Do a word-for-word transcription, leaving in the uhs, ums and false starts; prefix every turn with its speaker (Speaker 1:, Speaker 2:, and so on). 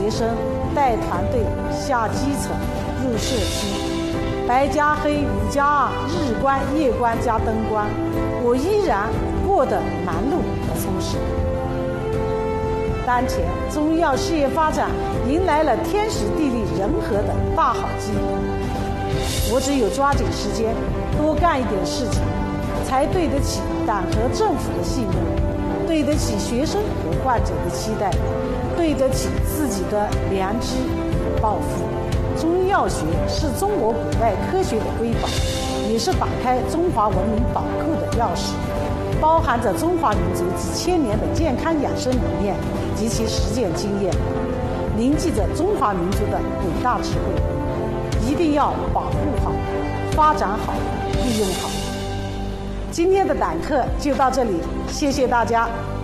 Speaker 1: 学生，带团队下基层，入社区，白加黑，五加二，日观、夜观加灯观，我依然过得忙碌和充实。当前中医药事业发展迎来了天时地利人和的大好机遇，我只有抓紧时间，多干一点事情，才对得起党和政府的信任，对得起学生和患者的期待，对得起自己的良知和抱负。中医药学是中国古代科学的瑰宝，也是打开中华文明宝库的钥匙，包含着中华民族几千年的健康养生理念及其实践经验，凝聚着中华民族的伟大智慧，一定要保护好、发展好、利用好。今天的党课就到这里，谢谢大家。